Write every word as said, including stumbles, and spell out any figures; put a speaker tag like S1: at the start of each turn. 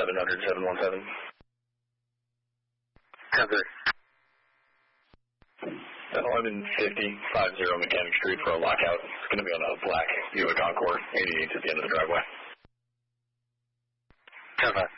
S1: seven hundred, seven one seven.
S2: Cover.
S1: eleven fifty, fifty Mechanic Street for a lockout. It's going to be on a black Buick Encore, eighty-eight at the end of the driveway.
S2: Cover.